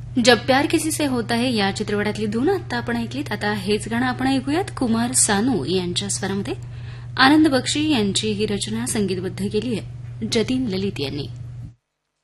जब प्यार किसी से होता है या चित्रपटातली धून आता आपण ऐकलीत. आता हेच गाणं आपण ऐकूयात कुमार सानू यांच्या स्वरामध्ये. आनंद बक्षी यांची ही रचना संगीतबद्ध केली आहे जतीन ललित यांनी.